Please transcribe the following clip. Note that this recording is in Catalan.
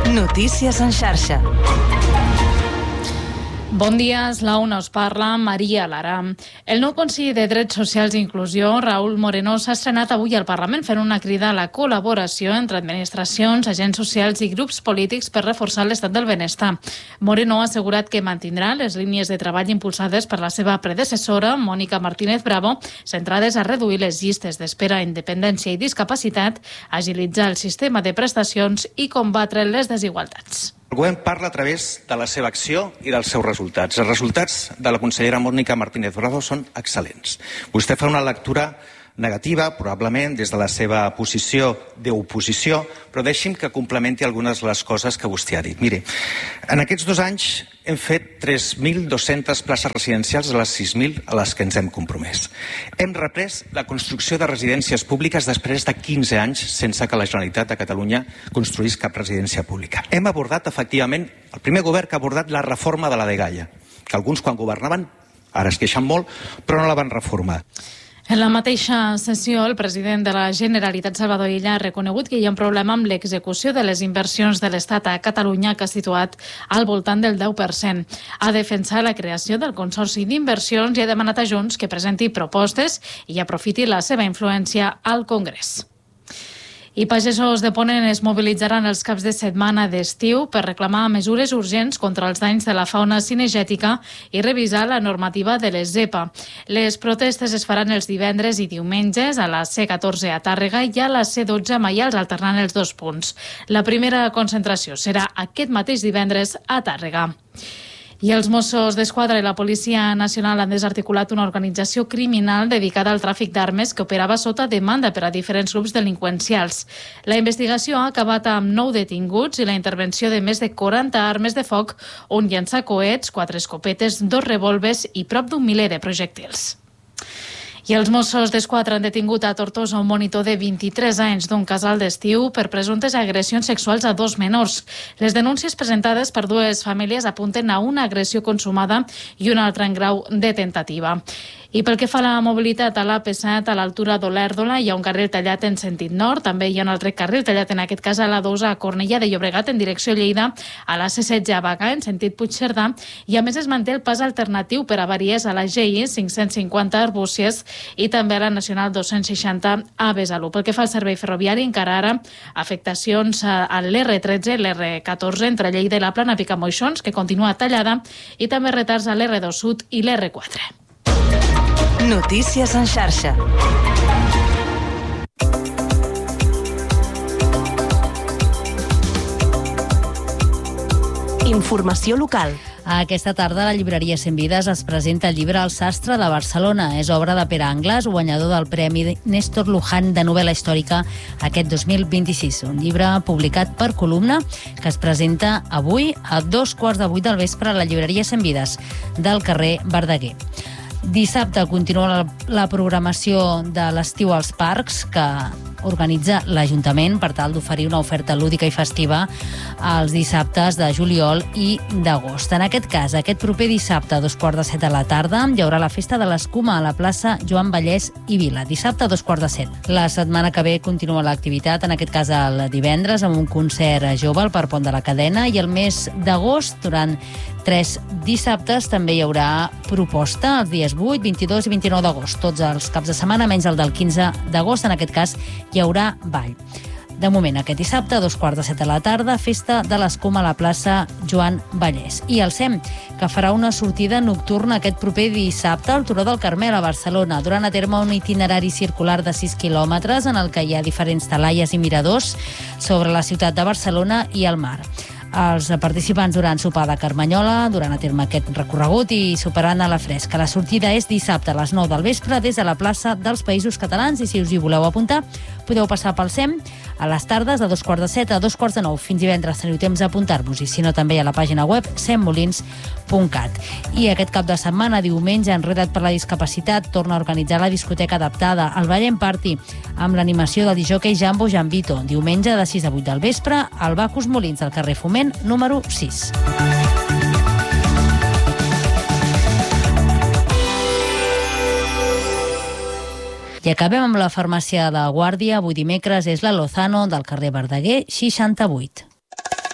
Notícies en xarxa. Bon dia, és la UNA, us parla Maria Lara. El nou Consell de Drets Socials i Inclusió, Raúl Moreno, s'ha estrenat avui al Parlament fent una crida a la col·laboració entre administracions, agents socials i grups polítics per reforçar l'estat del benestar. Moreno ha assegurat que mantindrà les línies de treball impulsades per la seva predecessora, Mònica Martínez Bravo, centrades a reduir les llistes d'espera a independència i discapacitat, agilitzar el sistema de prestacions i combatre les desigualtats. El govern parla a través de la seva acció i dels seus resultats. Els resultats de la consellera Mònica Martínez Bravo són excel·lents. Vostè fa una lectura negativa, probablement, des de la seva posició d'oposició, però deixi'm que complementi algunes de les coses que vostè ha dit. Miri, en aquests 2 anys hem fet 3.200 places residencials de les 6.000 a les que ens hem compromès. Hem reprès la construcció de residències públiques després de 15 anys sense que la Generalitat de Catalunya construís cap residència pública. Hem abordat, efectivament, el primer govern que ha abordat la reforma de la dgaia, que alguns quan governaven, ara es queixen molt, però no la van reformar. En la mateixa sessió, el president de la Generalitat, Salvador Illa, ha reconegut que hi ha un problema amb l'execució de les inversions de l'Estat a Catalunya, que ha situat al voltant del 10%. Ha defensat la creació del Consorci d'Inversions i ha demanat a Junts que presenti propostes i aprofiti la seva influència al Congrés. I pagesos de Ponent es mobilitzaran els caps de setmana d'estiu per reclamar mesures urgents contra els danys de la fauna cinegètica i revisar la normativa de les ZEPA. Les protestes es faran els divendres i diumenges a la C14 a Tàrrega i a la C12 a Maials, alternant els 2 punts. La primera concentració serà aquest mateix divendres a Tàrrega. I els Mossos d'Esquadra i la Policia Nacional han desarticulat una organització criminal dedicada al tràfic d'armes que operava sota demanda per a diferents grups delinqüencials. La investigació ha acabat amb 9 detinguts i la intervenció de més de 40 armes de foc, un llançacoets, 4 escopetes, 2 revòlvers i prop d'un miler de projectils. I els Mossos d'Esquadra han detingut a Tortosa un monitor de 23 anys d'un casal d'estiu per presumptes agressions sexuals a 2 menors. Les denúncies presentades per 2 famílies apunten a una agressió consumada i una altra en grau de tentativa. I pel que fa a la mobilitat, a l'AP7, a l'altura d'Olèrdola, hi ha un carril tallat en sentit nord. També hi ha un altre carril tallat, en aquest cas a l'A2 a Cornellà de Llobregat, en direcció Lleida, a la C16 a Bagà, en sentit Puigcerdà, i a més es manté el pas alternatiu per a Avaries a la GI 550 a Arbúcies i també a la Nacional 260 a Besalú. Pel que fa al servei ferroviari, encara ara afectacions a l'R13 i l'R14 entre Lleida i la Plana Picamoixons, que continua tallada, i també retards a l'R2 Sud i l'R4. Notícies en xarxa. Informació local. Aquesta tarda a la llibreria Cent Vides es presenta el llibre El sastre de Barcelona. És obra de Pere Angles, guanyador del Premi Néstor Luján de novel·la històrica aquest 2026. Un llibre publicat per Columna que es presenta avui a 7:15 del vespre a la llibreria Cent Vides del carrer Verdaguer. Dissabte continua la programació de l'estiu als parcs que organitza l'Ajuntament per tal d'oferir una oferta lúdica i festiva els dissabtes de juliol i d'agost. En aquest cas, aquest proper dissabte a 6:15 de la tarda hi haurà la Festa de l'Escuma a la plaça Joan Vallès i Vila, dissabte a 6:15. La setmana que ve continua l'activitat, en aquest cas el divendres, amb un concert jove al Parc Pont de la Cadena, i el mes d'agost, durant 3 dissabtes, també hi haurà proposta els dies 8, 22 i 29 d'agost. Tots els caps de setmana, menys el del 15 d'agost, en aquest cas hi haurà ball. De moment, aquest dissabte, a 6:15 de la tarda, Festa de l'Escuma a la plaça Joan Vallès. I el SEM, que farà una sortida nocturna aquest proper dissabte al Turó del Carmel, a Barcelona, durant a terme un itinerari circular de 6 quilòmetres en el que hi ha diferents talaies i miradors sobre la ciutat de Barcelona i el mar. Els participants duran sopar de Carmanyola, durant a terme aquest recorregut i soparan a la fresca. La sortida és dissabte a les 9 del vespre des de la plaça dels Països Catalans, i si us hi voleu apuntar podeu passar pel SEM a les tardes de 7:15 a 9:15. Fins divendres teniu temps d'apuntar-vos, i si no també a la pàgina web semmolins.cat. I aquest cap de setmana, diumenge, Enreda't per la discapacitat torna a organitzar la discoteca adaptada, el Ballem Party, amb l'animació del discjòquei Jambo Jambito, diumenge de 6 a 8 del vespre al Bacus Molins del carrer Foment número 6. I acabem amb la farmàcia de Guàrdia. Avui dimecres és la Lozano del carrer Verdaguer 68.